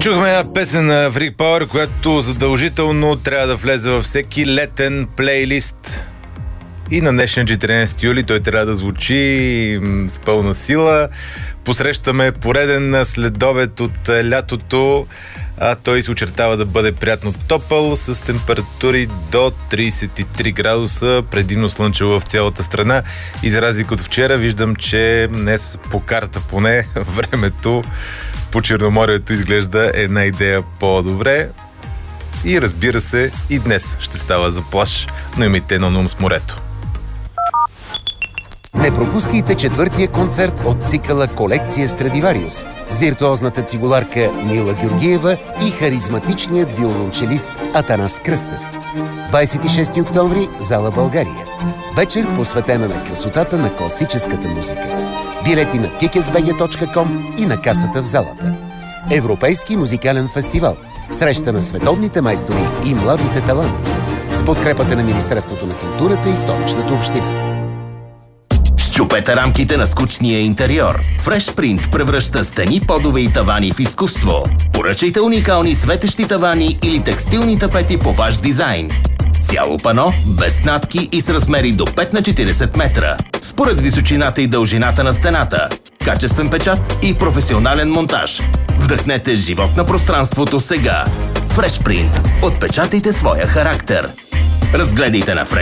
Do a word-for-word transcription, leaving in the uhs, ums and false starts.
Чухме една песен на Freak Power, която задължително трябва да влезе във всеки летен плейлист. И на днешния четиринайсети юли той трябва да звучи с пълна сила. Посрещаме пореден следобед от лятото, а той се очертава да бъде приятно топъл с температури до трийсет и три градуса, предимно слънчево в цялата страна. И за разлика от вчера, виждам, че днес по карта поне времето по Черноморието изглежда една идея по-добре. И разбира се, и днес ще става за плаж, но имайте едно на ум с морето. Не пропускайте четвъртия концерт от цикъла Колекция Страдивариус с виртуозната цигуларка Мила Георгиева и харизматичният виолончелист Атанас Кръстев. двайсет и шести октомври, зала България. Вечер посветена на красотата на класическата музика. Билети на тикетс би джи точка ком и на касата в залата. Европейски музикален фестивал. Среща на световните майстори и младите таланти. С подкрепата на Министерството на културата и Столичната община. Счупете рамките на скучния интериор. FreshPrint превръща стени, подове и тавани в изкуство. Поръчайте уникални светещи тавани или текстилни тапети по ваш дизайн. Цяло пано, без натки и с размери до пет на четирийсет метра. Според височината и дължината на стената. Качествен печат и професионален монтаж. Вдъхнете живот на пространството сега. FreshPrint. Отпечатайте своя характер. Разгледайте на